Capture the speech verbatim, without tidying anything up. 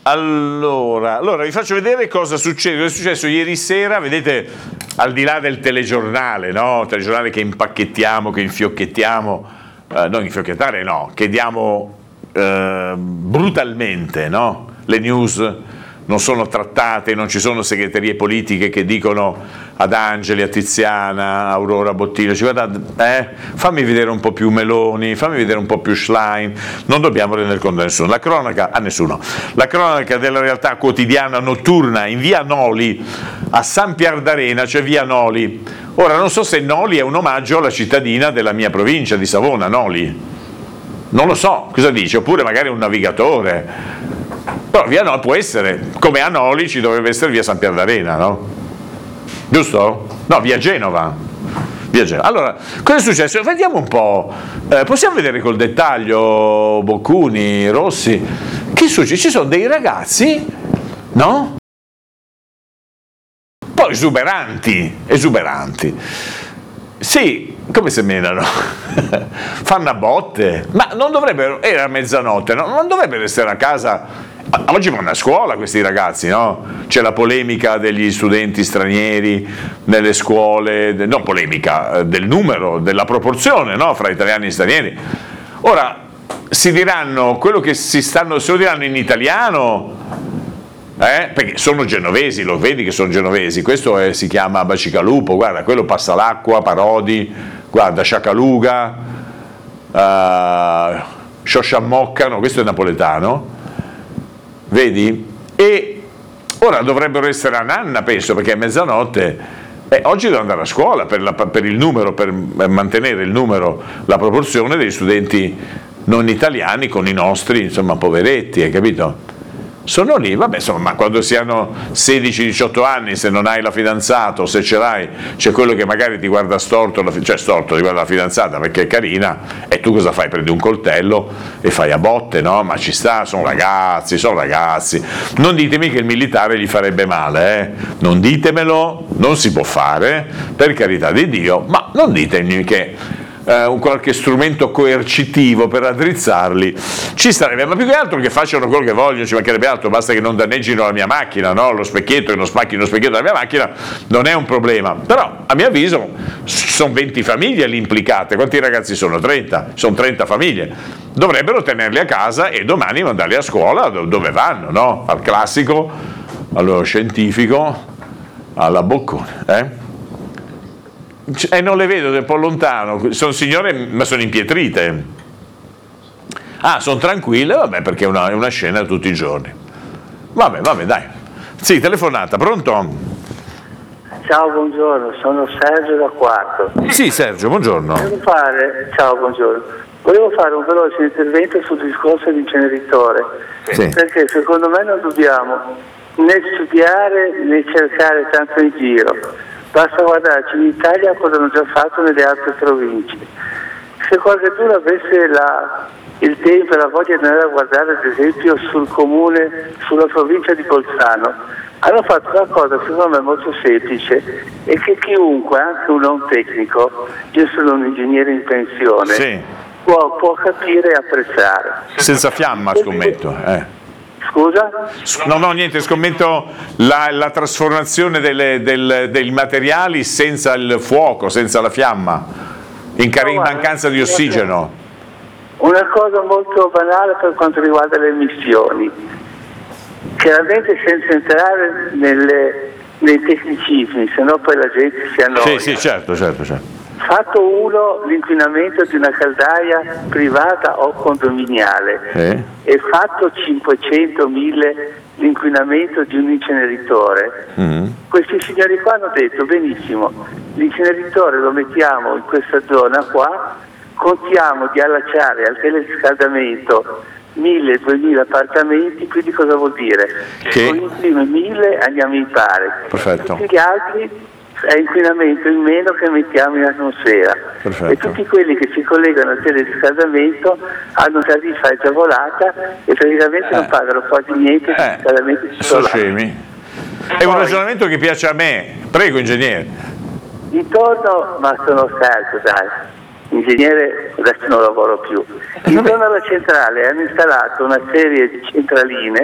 Allora, allora, vi faccio vedere cosa succede. Cosa è successo ieri sera, vedete, al di là del telegiornale, no? Il telegiornale che impacchettiamo, che infiocchettiamo, eh, non infiocchettare, no, che diamo eh, brutalmente, no? Le news non sono trattate, non ci sono segreterie politiche che dicono ad Angeli, a Tiziana, a Aurora Bottino, ci guarda, eh, fammi vedere un po' più Meloni, fammi vedere un po' più Schlein, non dobbiamo rendere conto a nessuno, la cronaca a nessuno, la cronaca della realtà quotidiana notturna in via Noli, a San Pier d'Arena, cioè via Noli. Ora non so se Noli è un omaggio alla cittadina della mia provincia di Savona, Noli, non lo so, cosa dice, oppure magari un navigatore. Però via Noli può essere, come a Noli ci dovrebbe essere via San Pier d'Arena, no? Giusto? No, via Genova. Via Genova. Allora, cosa è successo? Vediamo un po'. Eh, possiamo vedere col dettaglio Boccuni, Rossi. Che succede? Ci sono dei ragazzi, no? Un po' esuberanti, esuberanti. Sì, come se menano? Fanno a botte. Ma non dovrebbero, era mezzanotte, no? Non dovrebbero essere a casa. Oggi vanno a scuola questi ragazzi, no? C'è la polemica degli studenti stranieri nelle scuole, non polemica, del numero, della proporzione, no? Fra italiani e stranieri. Ora, si diranno quello che si stanno, se lo diranno in italiano, eh? Perché sono genovesi, lo vedi che sono genovesi, questo è, si chiama Bacicalupo, guarda, quello passa l'acqua, Parodi, guarda, Sciacaluga, uh, Sciosciammoccano, questo è napoletano. Vedi? E ora dovrebbero essere a nanna, penso, perché è mezzanotte. Eh, oggi devo andare a scuola per, la, per il numero, per mantenere il numero, la proporzione degli studenti non italiani con i nostri, insomma, poveretti, hai capito? Sono lì, vabbè, insomma, ma quando si hanno sedici diciotto anni, se non hai la fidanzata o se ce l'hai, c'è quello che magari ti guarda storto, cioè storto, ti guarda la fidanzata perché è carina, e tu cosa fai? Prendi un coltello e fai a botte, no? Ma ci sta, sono ragazzi, sono ragazzi. Non ditemi che il militare gli farebbe male, eh? Non ditemelo, non si può fare, per carità di Dio, ma non ditemi che Uh, un qualche strumento coercitivo per raddrizzarli ci starebbe, ma più che altro che facciano quello che vogliono, ci mancherebbe altro, basta che non danneggino la mia macchina, no? Lo specchietto, che non spacchino lo specchietto della mia macchina non è un problema, però a mio avviso sono venti famiglie lì implicate, quanti ragazzi sono? trenta, sono trenta famiglie, dovrebbero tenerli a casa e domani mandarli a scuola dove vanno, no? Al classico, allo scientifico, alla Boccone, eh? E eh, non le vedo, è un po' lontano, sono signore ma sono impietrite. Ah, sono tranquille, vabbè, perché è una, è una scena tutti i giorni. Vabbè, vabbè, dai. Sì, telefonata, pronto? Ciao, buongiorno, sono Sergio da Quarto. Sì, Sergio, buongiorno. Volevo fare, ciao, buongiorno. Volevo fare un veloce intervento sul discorso dell'inceneritore, sì. Perché secondo me non dobbiamo né studiare né cercare tanto in giro. Basta guardarci in Italia cosa hanno già fatto nelle altre province. Se qualcuno avesse la, il tempo e la voglia di andare a guardare ad esempio sul comune, sulla provincia di Bolzano, hanno fatto una cosa secondo me molto semplice e che chiunque, anche un non tecnico, io sono un ingegnere in pensione, sì. può, può capire e apprezzare. Senza fiamma, scommetto. Eh. Scusa? No, no, niente, scommetto la, la trasformazione delle, del, dei materiali senza il fuoco, senza la fiamma, in, car- in mancanza di ossigeno. Una cosa molto banale per quanto riguarda le emissioni, chiaramente senza entrare nelle, nei tecnicismi, sennò poi la gente si annoia. Sì, sì, certo, certo, certo. Fatto uno l'inquinamento di una caldaia privata o condominiale eh. e fatto cinquecento mille l'inquinamento di un inceneritore, mm. questi signori qua hanno detto benissimo, l'inceneritore lo mettiamo in questa zona qua, contiamo di allacciare al teleriscaldamento mille, duemila appartamenti, quindi cosa vuol dire? Che con i primi mille andiamo in pari, perfetto. Tutti gli altri è inquinamento in meno che mettiamo in atmosfera. Perfetto. E tutti quelli che si collegano al teleriscaldamento hanno tariffa agevolata e praticamente eh. non pagano quasi niente di eh. riscaldamento sono scemi. È un ragionamento che piace a me, prego ingegnere. Intorno, ma sono stanco, dai, ingegnere adesso non lavoro più, intorno alla centrale hanno installato una serie di centraline